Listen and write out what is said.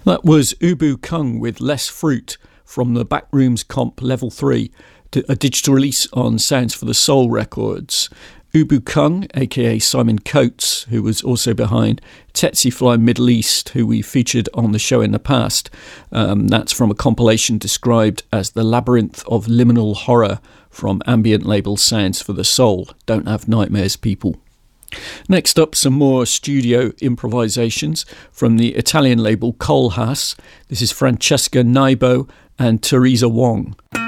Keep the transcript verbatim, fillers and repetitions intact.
That was Ubu Kung with Less Fruit from the Backrooms Comp Level three, a digital release on Sounds for the Soul Records. Ubu Kung, aka Simon Coates, who was also behind Tsetse Fly Middle East, who we featured on the show in the past. Um, that's from a compilation described as the labyrinth of liminal horror from ambient label Sounds for the Soul. Don't have nightmares, people. Next up, some more studio improvisations from the Italian label Colhass. This is Francesca Naibo and Teresa Wong.